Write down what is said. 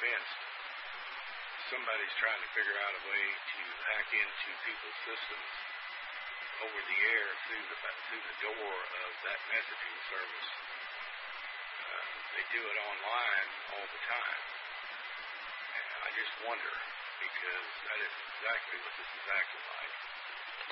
defense, somebody's trying to figure out a way to hack into people's systems over the air through the door of that messaging service. They do it online all the time. And I just wonder, because that is exactly what this is acting like.